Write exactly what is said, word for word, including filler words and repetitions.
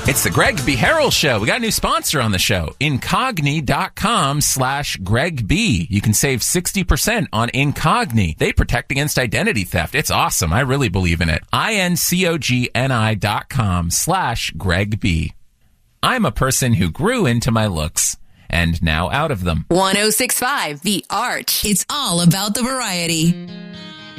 It's the Greg B. Harrell Show. We got a new sponsor on the show, Incogni.com slash Greg B. You can save sixty percent on Incogni. They protect against identity theft. It's awesome. I really believe in it. I-N-C-O-G-N-I dot com slash Greg B. I'm a person who grew into my looks and now out of them. one oh six point five The Arch. It's all about the variety.